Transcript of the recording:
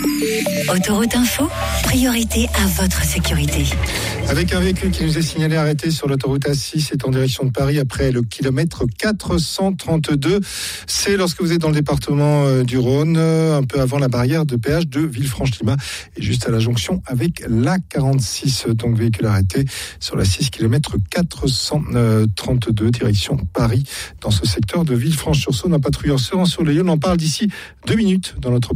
Autoroute Info, priorité à votre sécurité. Avec un véhicule qui nous est signalé arrêté sur l'autoroute A6, c'est en direction de Paris après le kilomètre 432. C'est lorsque vous êtes dans le département du Rhône, un peu avant la barrière de péage de Villefranche-Limas et juste à la jonction avec l'A46. Donc véhicule arrêté sur la 6 km 432 direction Paris dans ce secteur de Villefranche-sur-Saône. Un patrouilleur se rend sur le lieu. On en parle d'ici 2 minutes dans notre